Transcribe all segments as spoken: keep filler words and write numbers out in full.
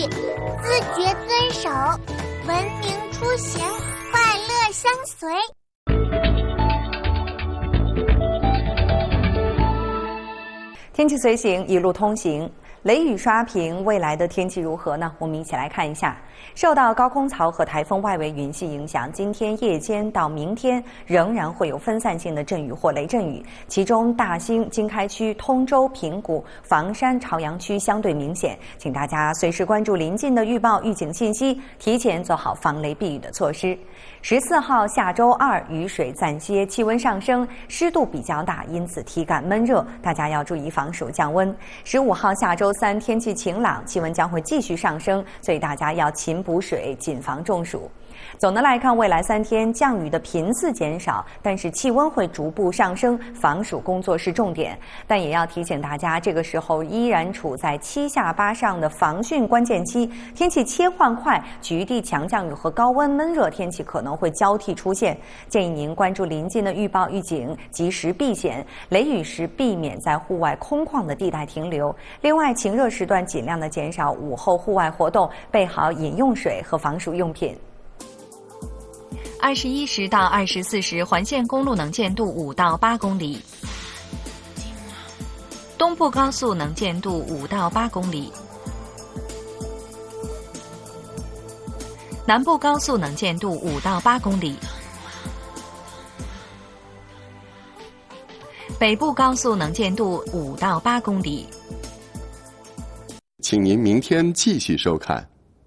自觉遵守，文明出行，快乐相随。 天气随行，一路通行。雷雨刷屏，未来的天气如何呢？我们一起来看一下。受到高空槽和台风外围云系影响，今天夜间到明天仍然会有分散性的阵雨或雷阵雨，其中大兴、经开区、通州、平谷、房山、朝阳区相对明显，请大家随时关注临近的预报预警信息，提前做好防雷避雨的措施。十四号下周二雨水暂歇，气温上升，湿度比较大，因此体感闷热，大家要注意防暑降温。十五号下周三天气晴朗，气温将会继续上升，所以大家要勤补水，谨防中暑。总的来看，未来三天降雨的频次减少，但是气温会逐步上升，防暑工作是重点。但也要提醒大家，这个时候依然处在七下八上的防汛关键期，天气切换快，局地强降雨和高温闷热天气可能会交替出现。建议您关注临近的预报预警，及时避险。雷雨时避免在户外空旷的地带停留。另外，晴热时段尽量的减少午后户外活动，备好饮用水和防暑用品。 二十一时到二十四时，环线公路能见度五到八公里，东部高速能见度五到八公里，南部高速能见度五到八公里，北部高速能见度五到八公里。 请您明天继续收看。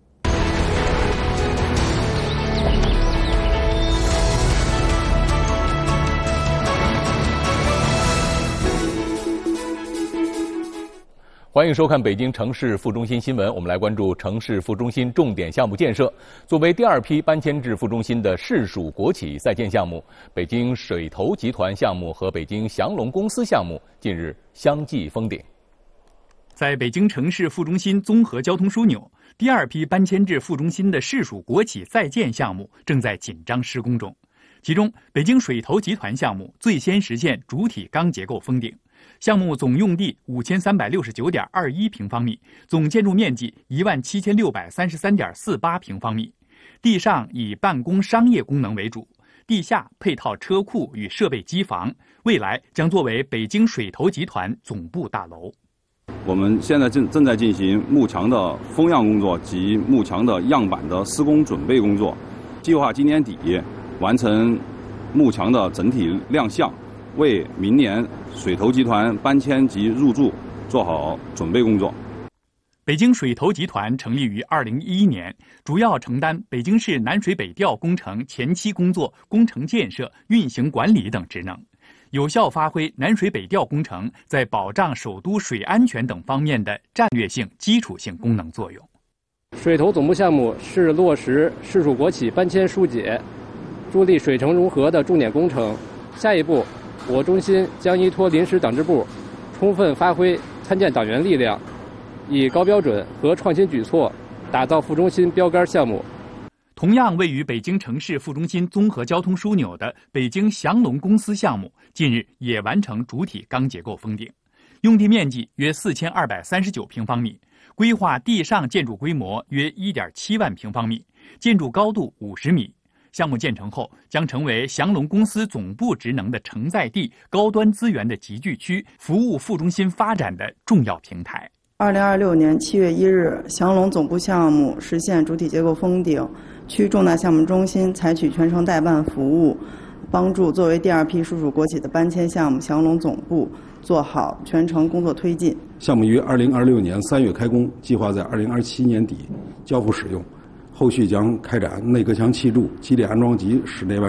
欢迎收看北京城市副中心新闻，我们来关注城市副中心重点项目建设。作为第二批搬迁至副中心的市属国企在建项目，北京水投集团项目和北京祥龙公司项目近日相继封顶。 在北京城市副中心综合交通枢纽，第二批搬迁至副中心的市属国企在建项目正在紧张施工中。其中，北京水投集团项目最先实现主体钢结构封顶。项目总用地五千三百六十九点二一平方米，总建筑面积一万七千六百三十三点四八平方米。地上以办公商业功能为主，地下配套车库与设备机房，未来将作为北京水投集团总部大楼。 我们现在正正在进行幕墙的封样工作及幕墙的样板的施工准备工作，计划今年底完成幕墙的整体亮相，为明年水投集团搬迁及入驻做好准备工作。 北京水投集团成立于二零一一年，主要承担北京市南水北调工程前期工作、工程建设、运行管理等职能，有效发挥南水北调工程在保障首都水安全等方面的战略性、基础性功能作用。 水投总部项目是落实市属国企搬迁疏解、助力水城融合的重点工程。下一步，我中心将依托临时党支部，充分发挥参建党员力量，以高标准和创新举措打造副中心标杆项目。 同样位于北京城市副中心综合交通枢纽的北京祥龙公司项目，近日也完成主体钢结构封顶，用地面积约四千二百三十九平方米，规划地上建筑规模约一点七万平方米，建筑高度五十米。项目建成后，将成为祥龙公司总部职能的承载地、高端资源的集聚区，服务副中心发展的重要平台。 二零二六年七月一日，祥龙总部项目实现主体结构封顶，区重大项目中心采取全程代办服务，帮助作为第二批属属国企的搬迁项目祥龙总部做好全程工作推进。 项目于二零二六年三月开工，计划在二零二七年底交付使用。后续将开展内隔墙砌筑、基地安装及室内外